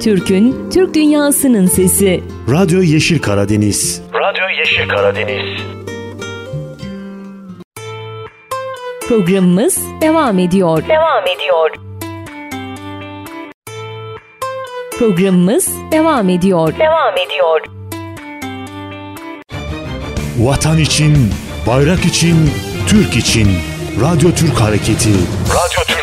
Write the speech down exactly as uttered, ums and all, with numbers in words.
Türk'ün, Türk dünyasının sesi. Radyo Yeşil Karadeniz. Radyo Yeşil Karadeniz. Programımız devam ediyor. Devam ediyor. Programımız devam ediyor. Devam ediyor. Vatan için, bayrak için, Türk için. Radyo Türk Hareketi. Radyo Türk